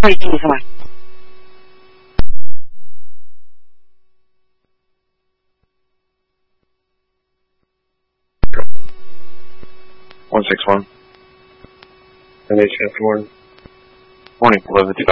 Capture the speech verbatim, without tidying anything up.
Thank you so much. one six one. N H F morning. Morning, eleven two